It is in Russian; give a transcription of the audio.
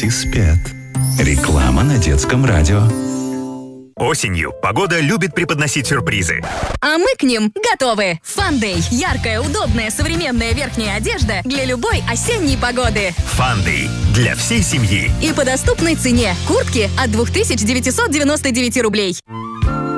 дети спят. Реклама на детском радио. Осенью погода любит преподносить сюрпризы. А мы к ним готовы. Фандэй. Яркая, удобная, современная верхняя одежда для любой осенней погоды. Фандэй. Для всей семьи. И по доступной цене. Куртки от 2999 рублей.